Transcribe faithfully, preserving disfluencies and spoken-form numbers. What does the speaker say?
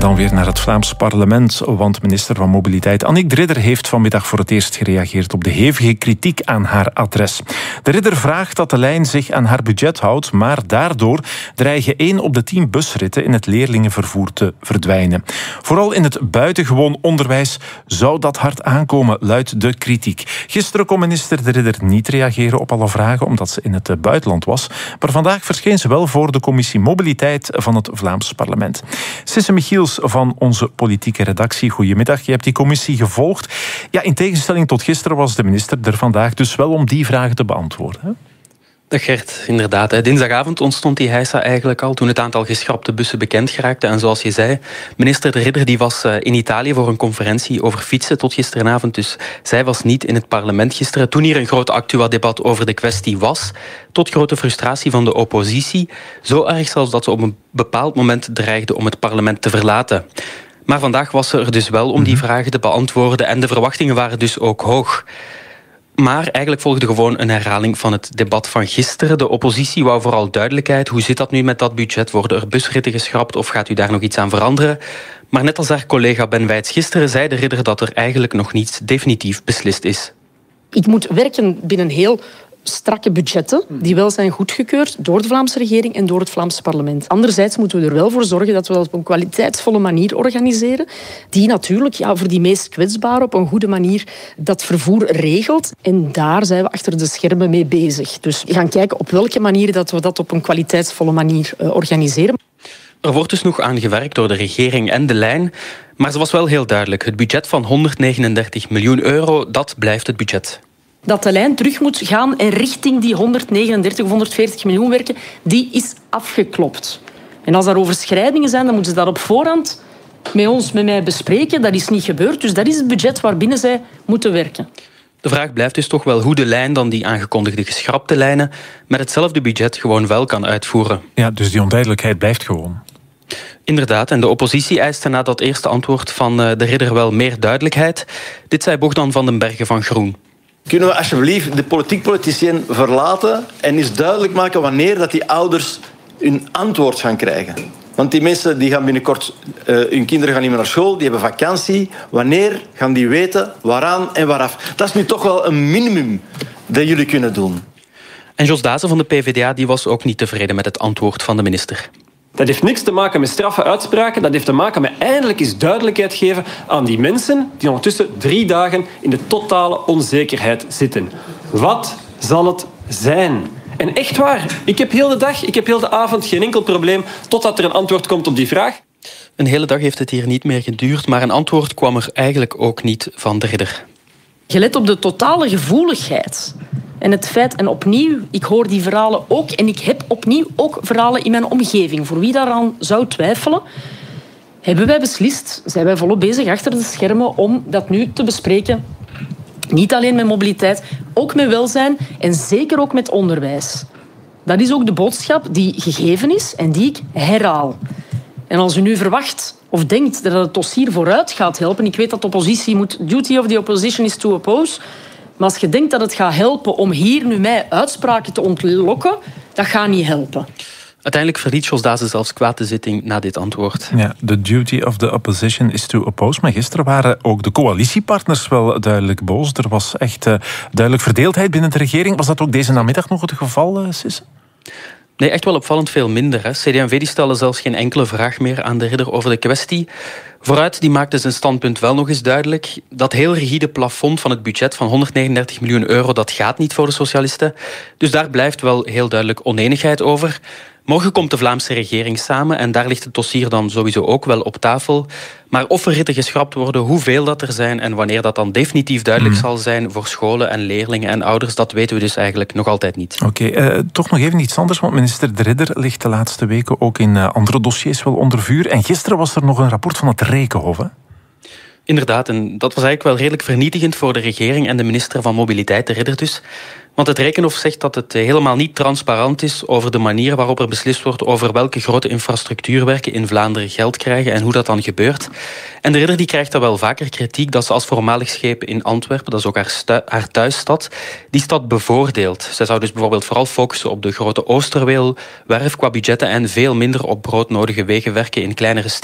dan weer naar het Vlaams parlement, want minister van Mobiliteit Annick de Ridder heeft vanmiddag voor het eerst gereageerd op de hevige kritiek aan haar adres. De Ridder vraagt dat de lijn zich aan haar budget houdt, maar daardoor dreigen één op de tien busritten in het leerlingenvervoer te verdwijnen. Vooral in het buitengewoon onderwijs zou dat hard aankomen, luidt de kritiek. Gisteren kon minister de Ridder niet reageren op alle vragen, omdat ze in het buitenland was, maar vandaag verscheen ze wel voor de commissie Mobiliteit van het Vlaams parlement. Sisse Michiels van onze politieke redactie, goedemiddag. Je hebt die commissie gevolgd. Ja, in tegenstelling tot gisteren was de minister er vandaag dus wel om die vragen te beantwoorden. Hè? Dag Gert, inderdaad. Dinsdagavond ontstond die heisa eigenlijk al toen het aantal geschrapte bussen bekend geraakte. En zoals je zei, minister de Ridder die was in Italië voor een conferentie over fietsen tot gisteravond. Dus zij was niet in het parlement gisteren. Toen hier een groot actua-debat over de kwestie was, tot grote frustratie van de oppositie. Zo erg zelfs dat ze op een bepaald moment dreigde om het parlement te verlaten. Maar vandaag was ze er dus wel om die vragen te beantwoorden en de verwachtingen waren dus ook hoog. Maar eigenlijk volgde gewoon een herhaling van het debat van gisteren. De oppositie wou vooral duidelijkheid. Hoe zit dat nu met dat budget? Worden er busritten geschrapt of gaat u daar nog iets aan veranderen? Maar net als haar collega Ben Wijts gisteren zei de Ridder dat er eigenlijk nog niets definitief beslist is. Ik moet werken binnen heel strakke budgetten die wel zijn goedgekeurd door de Vlaamse regering en door het Vlaamse parlement. Anderzijds moeten we er wel voor zorgen dat we dat op een kwaliteitsvolle manier organiseren, die natuurlijk ja, voor die meest kwetsbaren op een goede manier dat vervoer regelt. En daar zijn we achter de schermen mee bezig. Dus we gaan kijken op welke manier dat we dat op een kwaliteitsvolle manier uh, organiseren. Er wordt dus nog aan gewerkt door de regering en de lijn. Maar ze was wel heel duidelijk. Het budget van honderdnegenendertig miljoen euro, dat blijft het budget. Dat de lijn terug moet gaan en richting die honderdnegenendertig of honderdveertig miljoen werken, die is afgeklopt. En als er overschrijdingen zijn, dan moeten ze dat op voorhand met ons, met mij bespreken. Dat is niet gebeurd, dus dat is het budget waarbinnen zij moeten werken. De vraag blijft dus toch wel hoe de lijn dan die aangekondigde geschrapte lijnen met hetzelfde budget gewoon wel kan uitvoeren. Ja, dus die onduidelijkheid blijft gewoon. Inderdaad, en de oppositie eiste na dat eerste antwoord van de Ridder wel meer duidelijkheid. Dit zei Bogdan van den Bergen van Groen. Kunnen we alsjeblieft de politiek-politicien verlaten en eens duidelijk maken wanneer dat die ouders hun antwoord gaan krijgen? Want die mensen die gaan binnenkort, uh, hun kinderen gaan niet meer naar school, die hebben vakantie. Wanneer gaan die weten waaraan en waaraf? Dat is nu toch wel een minimum dat jullie kunnen doen. En Jos Dazen van de P V D A die was ook niet tevreden met het antwoord van de minister. Dat heeft niks te maken met straffe uitspraken. Dat heeft te maken met eindelijk eens duidelijkheid geven aan die mensen die ondertussen drie dagen in de totale onzekerheid zitten. Wat zal het zijn? En echt waar, ik heb heel de dag, ik heb heel de avond geen enkel probleem totdat er een antwoord komt op die vraag. Een hele dag heeft het hier niet meer geduurd, maar een antwoord kwam er eigenlijk ook niet van de Ridder. Gelet op de totale gevoeligheid en het feit, en opnieuw, ik hoor die verhalen ook en ik heb opnieuw ook verhalen in mijn omgeving. Voor wie daaraan zou twijfelen, hebben wij beslist, zijn wij volop bezig achter de schermen om dat nu te bespreken. Niet alleen met mobiliteit, ook met welzijn en zeker ook met onderwijs. Dat is ook de boodschap die gegeven is en die ik herhaal. En als u nu verwacht of denkt dat het dossier vooruit gaat helpen, ik weet dat de oppositie moet, duty of the opposition is to oppose, maar als je denkt dat het gaat helpen om hier nu mij uitspraken te ontlokken, dat gaat niet helpen. Uiteindelijk verliet Jos Dazen zelfs kwaad de zitting na dit antwoord. Ja, the duty of the opposition is to oppose. Maar gisteren waren ook de coalitiepartners wel duidelijk boos. Er was echt uh, duidelijk verdeeldheid binnen de regering. Was dat ook deze namiddag nog het geval, uh, Sisse? Nee, echt wel opvallend veel minder. Hè. C D en V die stellen zelfs geen enkele vraag meer aan de Ridder over de kwestie. Vooruit die maakte zijn standpunt wel nog eens duidelijk. Dat heel rigide plafond van het budget van honderdnegenendertig miljoen euro, dat gaat niet voor de socialisten. Dus daar blijft wel heel duidelijk onenigheid over. Morgen komt de Vlaamse regering samen en daar ligt het dossier dan sowieso ook wel op tafel. Maar of er ritten geschrapt worden, hoeveel dat er zijn en wanneer dat dan definitief duidelijk mm. zal zijn voor scholen en leerlingen en ouders, dat weten we dus eigenlijk nog altijd niet. Oké, okay, uh, toch nog even iets anders, want minister de Ridder ligt de laatste weken ook in uh, andere dossiers wel onder vuur. En gisteren was er nog een rapport van het Rekenhof, hè? Inderdaad, en dat was eigenlijk wel redelijk vernietigend voor de regering en de minister van Mobiliteit, de Ridder dus. Want het Rekenhof zegt dat het helemaal niet transparant is over de manier waarop er beslist wordt over welke grote infrastructuurwerken in Vlaanderen geld krijgen en hoe dat dan gebeurt. En de Ridder die krijgt daar wel vaker kritiek dat ze als voormalig schepen in Antwerpen, dat is ook haar, stu- haar thuisstad, die stad bevoordeelt. Zij zou dus bijvoorbeeld vooral focussen op de grote Oosterweelwerf qua budgetten en veel minder op broodnodige wegenwerken in kleinere steden.